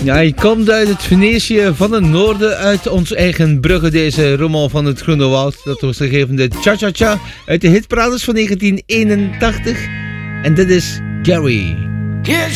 Ja, hij komt uit het Venetië van het noorden, uit ons eigen Brugge, deze roman van het Groene Woud. Dat was gegeven de Cha-Cha-Cha uit de hitparades van 1981. En dit is Gary.